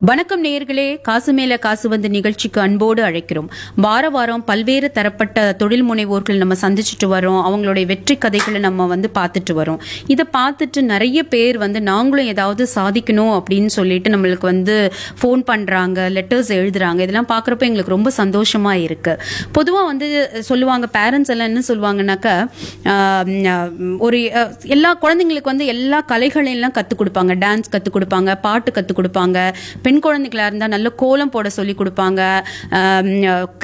வணக்கம் நேயர்களே, காசு மேல காசு வந்து நிகழ்ச்சிக்கு அன்போடு அழைக்கிறோம். வார வாரம் பல்வேறு தரப்பட்ட தொழில் முனைவோர்கள் நம்ம சந்திச்சுட்டு வரோம். அவங்களுடைய வெற்றி கதைகளை நம்ம வந்து பார்த்துட்டு வரோம். இதை பார்த்துட்டு நிறைய பேர் வந்து நாங்களும் ஏதாவது சாதிக்கணும் அப்படின்னு சொல்லிட்டு நம்மளுக்கு வந்து ஃபோன் பண்றாங்க, லெட்டர்ஸ் எழுதுறாங்க. இதெல்லாம் பார்க்குறப்ப எங்களுக்கு ரொம்ப சந்தோஷமா இருக்கு. பொதுவாக வந்து சொல்லுவாங்க, பேரண்ட்ஸ் எல்லாம் என்ன சொல்லுவாங்கன்னாக்கா, ஒரு எல்லா குழந்தைங்களுக்கு வந்து எல்லா கலைகளையும் எல்லாம் கற்றுக் கொடுப்பாங்க. டான்ஸ் கற்றுக் கொடுப்பாங்க, பாட்டு கற்றுக் கொடுப்பாங்க. பெண் குழந்தைகளா இருந்தா நல்ல கோலம் போட சொல்லி கொடுப்பாங்க.